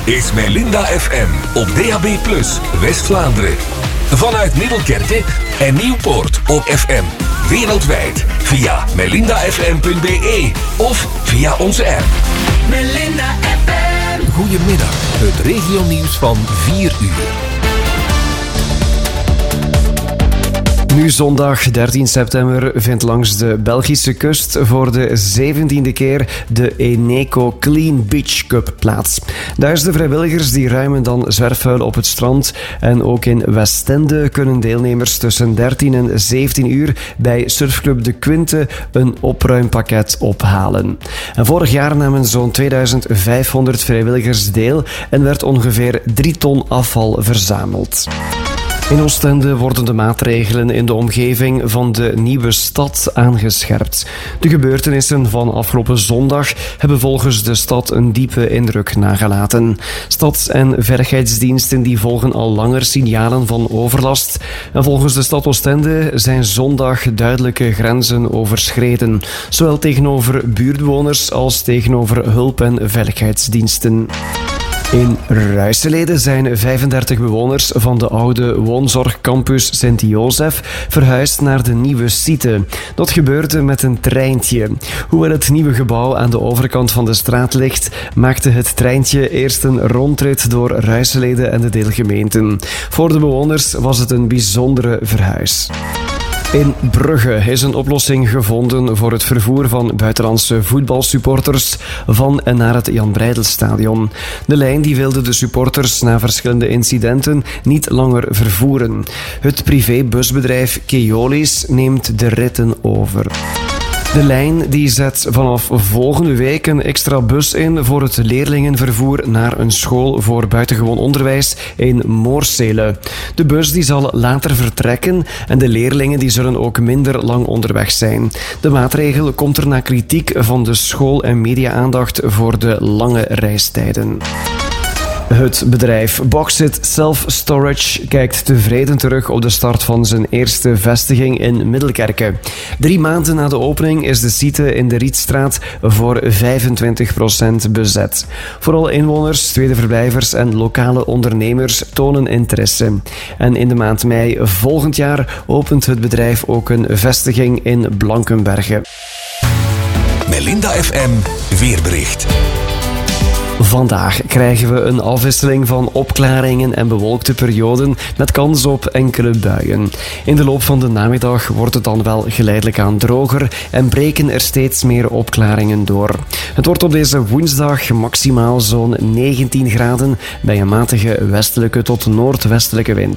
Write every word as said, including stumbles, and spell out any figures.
is Melinda F M op D A B plus, West-Vlaanderen. Vanuit Middelkerke en Nieuwpoort op F M. Wereldwijd via melinda f m punt b e of via onze app. Melinda F M. Goedemiddag, het regionieuws van vier uur. Nu zondag dertien september vindt langs de Belgische kust voor de zeventiende keer de Eneco Clean Beach Cup plaats. Duizenden vrijwilligers die ruimen dan zwerfvuil op het strand en ook in Westende kunnen deelnemers tussen dertien en zeventien uur bij surfclub De Quinte een opruimpakket ophalen. En vorig jaar namen zo'n tweeduizend vijfhonderd vrijwilligers deel en werd ongeveer drie ton afval verzameld. In Oostende worden de maatregelen in de omgeving van de nieuwe stad aangescherpt. De gebeurtenissen van afgelopen zondag hebben volgens de stad een diepe indruk nagelaten. Stads- en veiligheidsdiensten die volgen al langer signalen van overlast. En volgens de stad Oostende zijn zondag duidelijke grenzen overschreden. Zowel tegenover buurtbewoners als tegenover hulp- en veiligheidsdiensten. In Ruiselede zijn vijfendertig bewoners van de oude woonzorgcampus Sint-Jozef verhuisd naar de nieuwe site. Dat gebeurde met een treintje. Hoewel het nieuwe gebouw aan de overkant van de straat ligt, maakte het treintje eerst een rondrit door Ruiselede en de deelgemeenten. Voor de bewoners was het een bijzondere verhuis. In Brugge is een oplossing gevonden voor het vervoer van buitenlandse voetbalsupporters van en naar het Jan Breidelstadion. De lijn die wilde de supporters na verschillende incidenten niet langer vervoeren. Het privébusbedrijf Keolis neemt de ritten over. De lijn die zet vanaf volgende week een extra bus in voor het leerlingenvervoer naar een school voor buitengewoon onderwijs in Moorsele. De bus die zal later vertrekken en de leerlingen die zullen ook minder lang onderweg zijn. De maatregel komt er na kritiek van de school en media-aandacht voor de lange reistijden. Het bedrijf Boxit Self Storage kijkt tevreden terug op de start van zijn eerste vestiging in Middelkerke. Drie maanden na de opening is de site in de Rietstraat voor vijfentwintig procent bezet. Vooral inwoners, tweede verblijvers en lokale ondernemers tonen interesse. En in de maand mei volgend jaar opent het bedrijf ook een vestiging in Blankenberge. Melinda F M weerbericht. Vandaag krijgen we een afwisseling van opklaringen en bewolkte perioden met kans op enkele buien. In de loop van de namiddag wordt het dan wel geleidelijk aan droger en breken er steeds meer opklaringen door. Het wordt op deze woensdag maximaal zo'n negentien graden bij een matige westelijke tot noordwestelijke wind.